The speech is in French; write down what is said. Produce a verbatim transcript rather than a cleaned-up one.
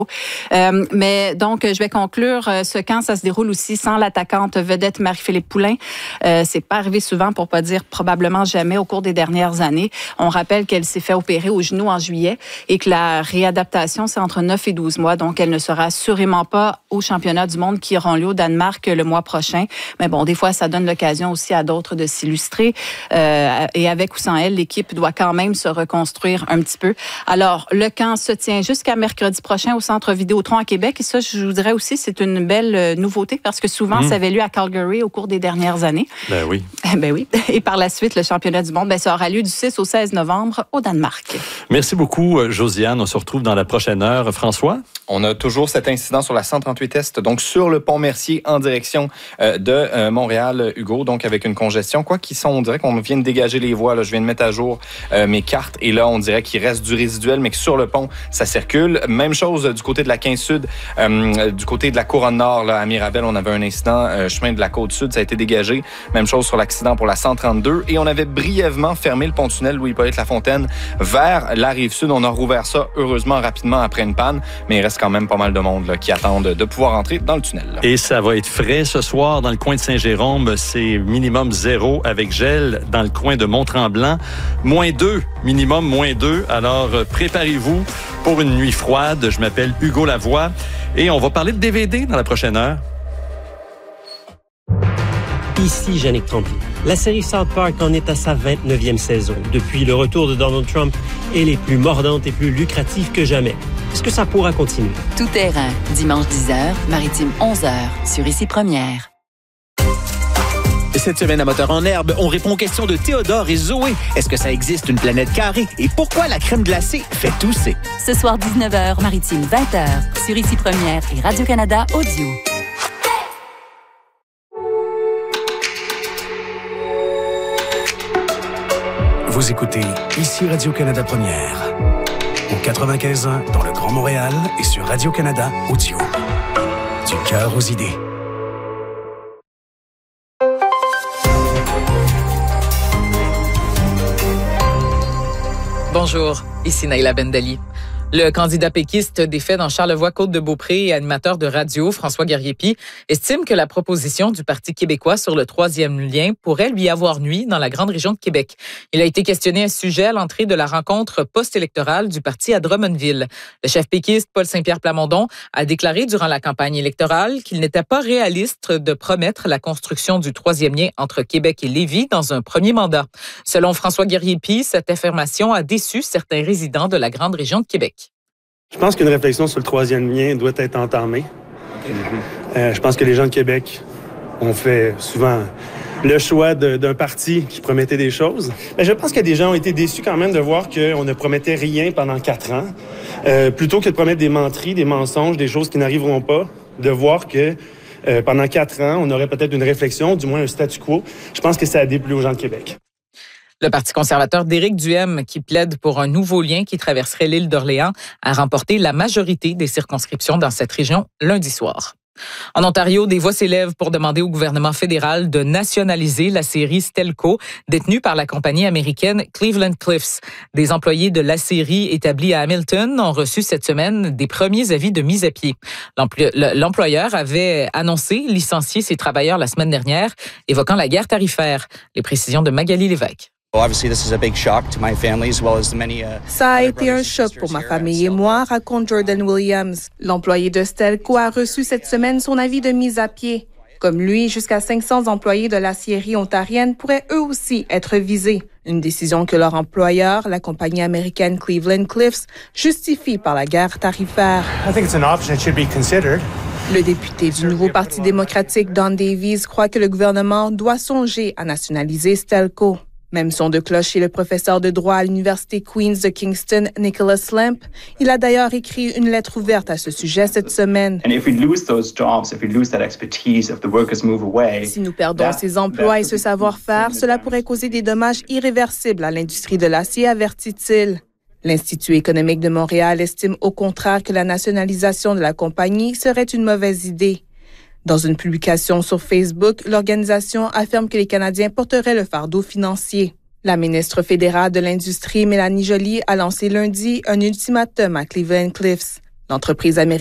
Euh, mais donc, je vais conclure. Ce camp, ça se déroule aussi sans l'attaquante vedette Marie-Philippe Poulin. Euh, c'est pas arrivé souvent, pour pas dire probablement jamais, au cours des dernières années. On rappelle qu'elle s'est fait opérer au genou en juillet et que la réadaptation, c'est entre neuf et douze mois. Donc, elle ne sera assurément pas aux championnats du monde qui auront lieu au Danemark le mois prochain. Mais bon, des fois, ça donne l'occasion aussi à d'autres de s'illustrer. Euh, et avec ou sans elle, l'équipe doit quand même se reconstruire un petit peu. Alors, le camp se tient jusqu'à mercredi prochain au Centre Vidéotron à Québec. Et ça, je vous dirais aussi, c'est une belle nouveauté parce que souvent, mmh. ça avait lieu à Calgary au cours des dernières années. Ben oui. Ben oui. Et par la suite, le championnat du monde, ben, ça aura lieu du six au seize novembre au Danemark. Merci beaucoup, Josiane. On se retrouve dans la prochaine heure. François? On a toujours cet incident sur la cent trente-huit Est, donc sur le pont Mercier en direction euh, de euh, Montréal, Hugo, donc avec une congestion. Quoi qu'ils sont, on dirait qu'on vient de dégager les voies. Là. Je viens de mettre à jour euh, mes cartes et là, on dirait qu'il reste du résiduel, mais que sur le pont, ça circule. Même chose euh, du côté de la quinze Sud, euh, du côté de la Couronne Nord, là, à Mirabel, on avait un incident, euh, chemin de la Côte-Sud, ça a été dégagé. Même chose sur l'accident pour la cent trente-deux. Et on avait brièvement fermé le pont-tunnel Louis-Hippolyte-Lafontaine vers la Rive-Sud. On a rouvert ça, heureusement, rapidement après une panne, mais il reste quand même pas mal de monde là, qui attendent de pouvoir entrer dans le tunnel. Là. Et ça va être frais ce soir dans le coin de Saint-Jérôme. C'est minimum zéro avec gel. Dans le coin de Mont-Tremblant, moins deux, minimum moins deux. Alors, préparez-vous pour une nuit froide. Je m'appelle Hugo Lavoie et on va parler de D V D dans la prochaine heure. Ici Jannick Tremblay. La série South Park en est à sa vingt-neuvième saison. Depuis le retour de Donald Trump, elle est plus mordante et plus lucrative que jamais. Est-ce que ça pourra continuer? Tout terrain, dimanche dix heures, maritime onze heures, sur Ici Première. Cette semaine à Moteur en herbe, on répond aux questions de Théodore et Zoé. Est-ce que ça existe une planète carrée? Et pourquoi la crème glacée fait tousser? Ce soir dix-neuf heures, maritime vingt heures, sur Ici Première et Radio-Canada Audio. Vous écoutez Ici Radio-Canada Première. Au quatre-vingt-quinze ans dans le Grand Montréal et sur Radio-Canada Audio. Du cœur aux idées. Bonjour, ici Naïla Bendali. Le candidat péquiste défait dans Charlevoix-Côte-de-Beaupré et animateur de radio, François Garriépi, estime que la proposition du Parti québécois sur le troisième lien pourrait lui avoir nui dans la grande région de Québec. Il a été questionné à ce sujet à l'entrée de la rencontre post-électorale du parti à Drummondville. Le chef péquiste, Paul Saint-Pierre Plamondon, a déclaré durant la campagne électorale qu'il n'était pas réaliste de promettre la construction du troisième lien entre Québec et Lévis dans un premier mandat. Selon François Garriépi, cette affirmation a déçu certains résidents de la grande région de Québec. Je pense qu'une réflexion sur le troisième lien doit être entamée. Euh, je pense que les gens de Québec ont fait souvent le choix de, d'un parti qui promettait des choses. Mais je pense que des gens ont été déçus quand même de voir qu'on ne promettait rien pendant quatre ans. Euh, plutôt que de promettre des menteries, des mensonges, des choses qui n'arriveront pas, de voir que euh, pendant quatre ans, on aurait peut-être une réflexion, du moins un statu quo. Je pense que ça a déplu aux gens de Québec. Le Parti conservateur d'Éric Duhaime, qui plaide pour un nouveau lien qui traverserait l'île d'Orléans, a remporté la majorité des circonscriptions dans cette région lundi soir. En Ontario, des voix s'élèvent pour demander au gouvernement fédéral de nationaliser la série Stelco, détenue par la compagnie américaine Cleveland Cliffs. Des employés de la série établis à Hamilton ont reçu cette semaine des premiers avis de mise à pied. L'employeur avait annoncé licencier ses travailleurs la semaine dernière, évoquant la guerre tarifaire. Les précisions de Magali Lévesque. Ça a été un choc pour ma famille et moi, raconte Jordan Williams. L'employé de Stelco a reçu cette semaine son avis de mise à pied. Comme lui, jusqu'à cinq cents employés de l'acierie ontarienne pourraient eux aussi être visés. Une décision que leur employeur, la compagnie américaine Cleveland Cliffs, justifie par la guerre tarifaire. I think it's an option that should be considered. Le député du nouveau Parti démocratique, Don Davies, croit que le gouvernement doit songer à nationaliser Stelco. Même son de cloche chez le professeur de droit à l'Université Queen's de Kingston, Nicholas Lamp. Il a d'ailleurs écrit une lettre ouverte à ce sujet cette semaine. Si nous perdons ces emplois et ce savoir-faire, cela pourrait causer des dommages irréversibles à l'industrie de l'acier, avertit-il. L'Institut économique de Montréal estime au contraire que la nationalisation de la compagnie serait une mauvaise idée. Dans une publication sur Facebook, l'organisation affirme que les Canadiens porteraient le fardeau financier. La ministre fédérale de l'Industrie, Mélanie Joly, a lancé lundi un ultimatum à Cleveland Cliffs. L'entreprise américaine